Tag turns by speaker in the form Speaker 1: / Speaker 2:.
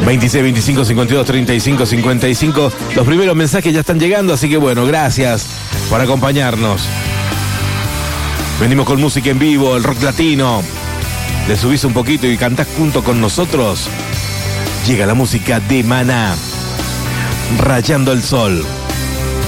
Speaker 1: 26, 25, 52, 35, 55. Los primeros mensajes ya están llegando, así que bueno, gracias por acompañarnos. Venimos con música en vivo, el rock latino. Le subís un poquito y cantás junto con nosotros. Llega la música de Maná, Rayando el Sol.